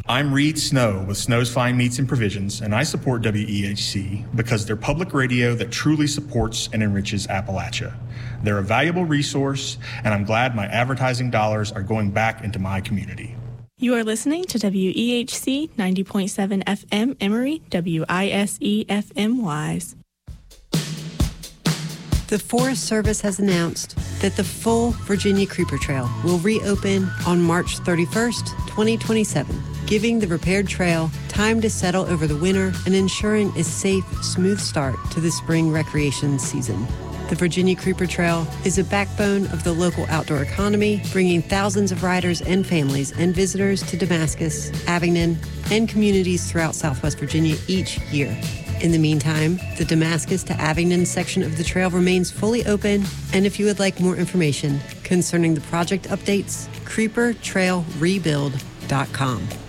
I'm Reed Snow with Snow's Fine Meats and Provisions, and I support WEHC because they're public radio that truly supports and enriches Appalachia. They're a valuable resource, and I'm glad my advertising dollars are going back into my community. You are listening to WEHC 90.7 FM Emory, WISE FM Wise. The Forest Service has announced that the full Virginia Creeper Trail will reopen on March 31st, 2027, giving the repaired trail time to settle over the winter and ensuring a safe, smooth start to the spring recreation season. The Virginia Creeper Trail is a backbone of the local outdoor economy, bringing thousands of riders and families and visitors to Damascus, Abingdon, and communities throughout Southwest Virginia each year. In the meantime, the Damascus to Abingdon section of the trail remains fully open, and if you would like more information concerning the project updates, creepertrailrebuild.com.